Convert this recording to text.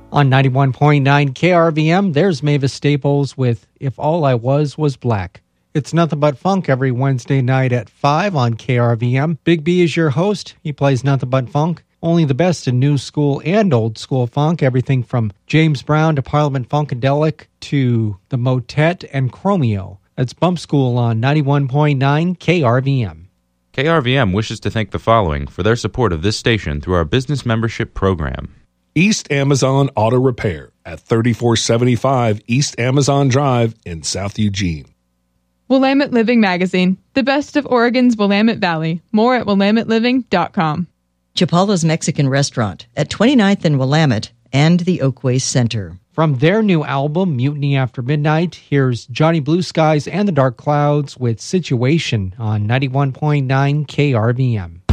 On 91.9 KRVM, there's Mavis Staples with If All I Was Black. It's nothing but funk every Wednesday night at 5 on KRVM. Big B is your host. He plays nothing but funk. Only the best in new school and old school funk. Everything from James Brown to Parliament Funkadelic to the Motet and Chromeo. That's Bump School on 91.9 KRVM. KRVM wishes to thank the following for their support of this station through our business membership program. East Amazon Auto Repair at 3475 East Amazon Drive in South Eugene. Willamette Living Magazine, the best of Oregon's Willamette Valley. More at WillametteLiving.com. Chapala's Mexican Restaurant at 29th and Willamette and the Oakway Center. From their new album, Mutiny After Midnight, here's Johnny Blue Skies and the Dark Clouds with Situation on 91.9 KRVM.